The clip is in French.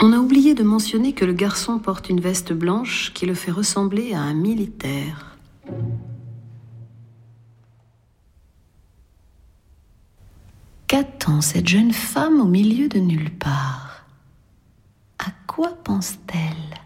On a oublié de mentionner que le garçon porte une veste blanche qui le fait ressembler à un militaire. Qu'attend cette jeune femme au milieu de nulle part? À quoi pense-t-elle?